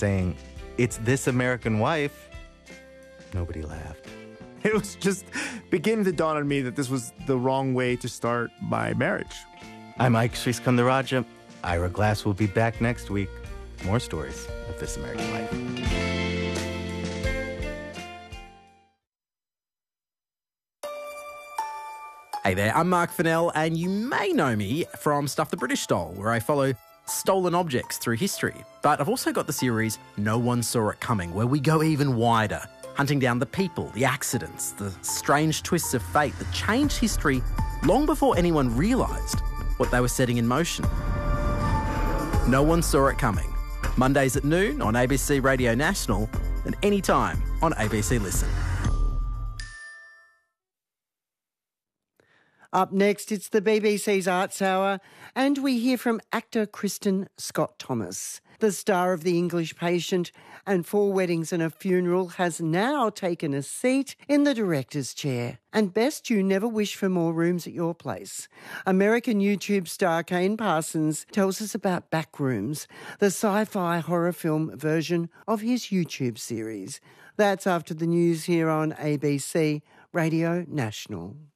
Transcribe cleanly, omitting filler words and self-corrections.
saying, "It's this American wife," nobody laughed. It was just beginning to dawn on me that this was the wrong way to start my marriage. I'm Ike Sriskandarajah. Ira Glass will be back next week. More stories of This American Life. Hey there, I'm Mark Fennell, and you may know me from Stuff the British Stole, where I follow stolen objects through history. But I've also got the series No One Saw It Coming, where we go even wider, hunting down the people, the accidents, the strange twists of fate that changed history long before anyone realised what they were setting in motion. No One Saw It Coming. Mondays at noon on ABC Radio National and anytime on ABC Listen. Up next, it's the BBC's Arts Hour, and we hear from actor Kristin Scott Thomas. The star of The English Patient and Four Weddings and a Funeral has now taken a seat in the director's chair. And best you never wish for more rooms at your place. American YouTube star Kane Parsons tells us about Backrooms, the sci-fi horror film version of his YouTube series. That's after the news here on ABC Radio National.